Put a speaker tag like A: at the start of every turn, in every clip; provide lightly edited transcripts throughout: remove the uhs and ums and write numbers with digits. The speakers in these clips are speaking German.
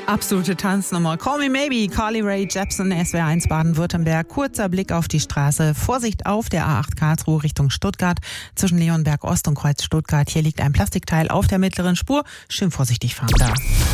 A: Absolute Tanznummer. Call Me Maybe, Carly Rae Jepsen, SWR1 Baden-Württemberg. Kurzer Blick auf die Straße. Vorsicht auf der A8 Karlsruhe Richtung Stuttgart. Zwischen Leonberg Ost und Kreuz Stuttgart. Hier liegt ein Plastikteil auf der mittleren Spur. Schön vorsichtig fahren da.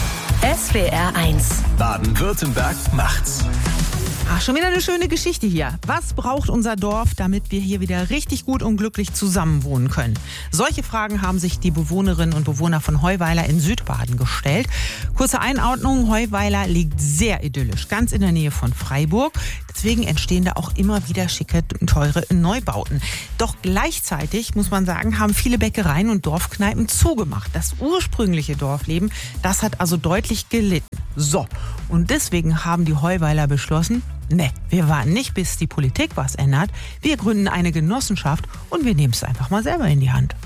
B: SWR1
C: Baden-Württemberg macht's.
A: Ach, schon wieder eine schöne Geschichte hier. Was braucht unser Dorf, damit wir hier wieder richtig gut und glücklich zusammenwohnen können? Solche Fragen haben sich die Bewohnerinnen und Bewohner von Heuweiler in Südbaden gestellt. Kurze Einordnung, Heuweiler liegt sehr idyllisch, ganz in der Nähe von Freiburg. Deswegen entstehen da auch immer wieder schicke, teure Neubauten. Doch gleichzeitig, muss man sagen, haben viele Bäckereien und Dorfkneipen zugemacht. Das ursprüngliche Dorfleben, das hat also deutlich gelitten. So, und deswegen haben die Heuweiler beschlossen, wir warten nicht, bis die Politik was ändert. Wir gründen eine Genossenschaft und wir nehmen es einfach mal selber in die Hand.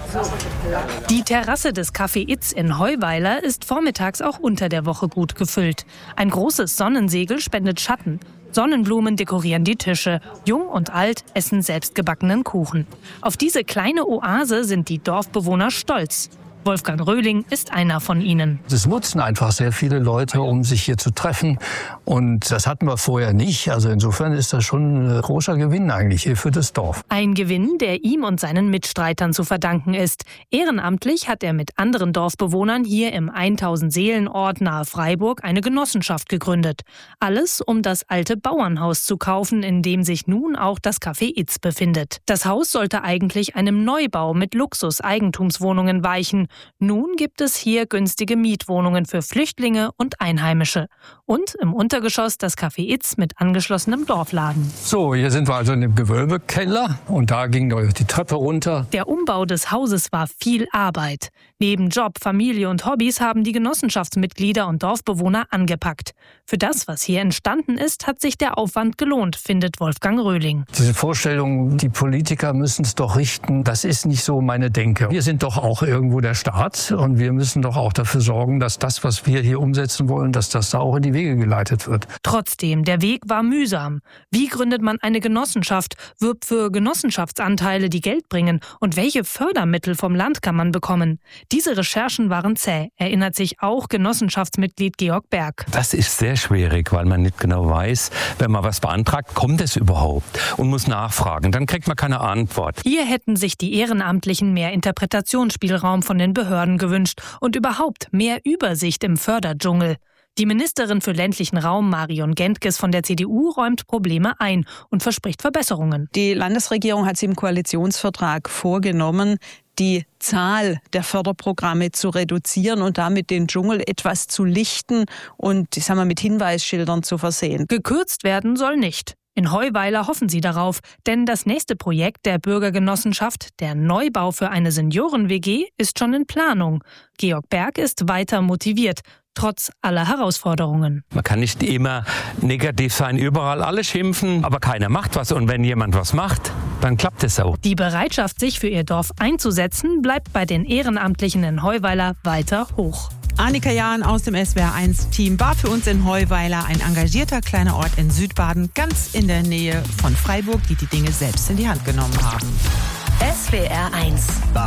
B: Die Terrasse des Café Itz in Heuweiler ist vormittags auch unter der Woche gut gefüllt. Ein großes Sonnensegel spendet Schatten. Sonnenblumen dekorieren die Tische. Jung und alt essen selbstgebackenen Kuchen. Auf diese kleine Oase sind die Dorfbewohner stolz. Wolfgang Röhling ist einer von ihnen.
D: Das nutzen einfach sehr viele Leute, um sich hier zu treffen. Und das hatten wir vorher nicht. Also insofern ist das schon ein großer Gewinn eigentlich hier für das Dorf.
B: Ein Gewinn, der ihm und seinen Mitstreitern zu verdanken ist. Ehrenamtlich hat er mit anderen Dorfbewohnern hier im 1000-Seelen-Ort nahe Freiburg eine Genossenschaft gegründet. Alles, um das alte Bauernhaus zu kaufen, in dem sich nun auch das Café Itz befindet. Das Haus sollte eigentlich einem Neubau mit Luxus-Eigentumswohnungen weichen. Nun gibt es hier günstige Mietwohnungen für Flüchtlinge und Einheimische. Und im Untergeschoss das Café Itz mit angeschlossenem Dorfladen.
D: So, hier sind wir also in dem Gewölbekeller und da ging die Treppe runter.
B: Der Umbau des Hauses war viel Arbeit. Neben Job, Familie und Hobbys haben die Genossenschaftsmitglieder und Dorfbewohner angepackt. Für das, was hier entstanden ist, hat sich der Aufwand gelohnt, findet Wolfgang Röhling.
D: Diese Vorstellung, die Politiker müssen es doch richten, das ist nicht so meine Denke. Wir sind doch auch irgendwo der Staat und wir müssen doch auch dafür sorgen, dass das, was wir hier umsetzen wollen, dass das da auch in die Wege geleitet wird.
B: Trotzdem, der Weg war mühsam. Wie gründet man eine Genossenschaft, wirbt für Genossenschaftsanteile, die Geld bringen und welche Fördermittel vom Land kann man bekommen? Diese Recherchen waren zäh, erinnert sich auch Genossenschaftsmitglied Georg Berg.
E: Das ist sehr schwierig, weil man nicht genau weiß, wenn man was beantragt, kommt es überhaupt und muss nachfragen. Dann kriegt man keine Antwort.
B: Hier hätten sich die Ehrenamtlichen mehr Interpretationsspielraum von den Behörden gewünscht und überhaupt mehr Übersicht im Förderdschungel. Die Ministerin für ländlichen Raum Marion Gentges von der CDU räumt Probleme ein und verspricht Verbesserungen.
F: Die Landesregierung hat sich im Koalitionsvertrag vorgenommen, die Zahl der Förderprogramme zu reduzieren und damit den Dschungel etwas zu lichten und mit Hinweisschildern zu versehen.
B: Gekürzt werden soll nicht. In Heuweiler hoffen sie darauf, denn das nächste Projekt der Bürgergenossenschaft, der Neubau für eine Senioren-WG, ist schon in Planung. Georg Berg ist weiter motiviert, trotz aller Herausforderungen.
E: Man kann nicht immer negativ sein, überall alle schimpfen, aber keiner macht was. Und wenn jemand was macht, dann klappt es auch.
B: Die Bereitschaft, sich für ihr Dorf einzusetzen, bleibt bei den Ehrenamtlichen in Heuweiler weiter hoch.
A: Annika Jahn aus dem SWR1-Team war für uns in Heuweiler ein engagierter kleiner Ort in Südbaden, ganz in der Nähe von Freiburg, die die Dinge selbst in die Hand genommen haben.
B: SWR1